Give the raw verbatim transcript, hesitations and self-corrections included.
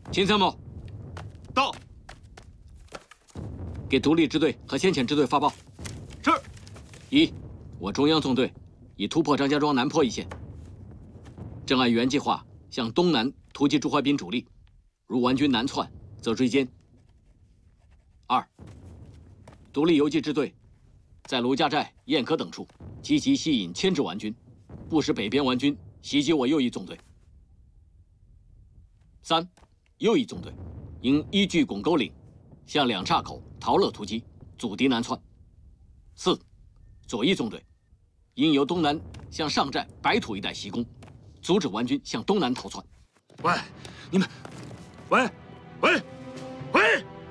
秦参谋， 到。 给独立支队和先遣支队发报。 是。 一，我中央纵队已突破张家庄南坡一线，正按原计划向东南突击朱怀彬主力，如顽军南窜，则追歼。二，独立游击支队在卢家寨、燕科等处积极吸引牵制顽军，不使北边顽军袭击我右翼纵队。三，右翼纵队应依据拱沟岭向两岔口、陶乐突击，阻敌南窜。四，左翼纵队应由东南向上寨、白土一带袭攻，阻止顽军向东南逃窜。 喂，你们，喂，喂，喂！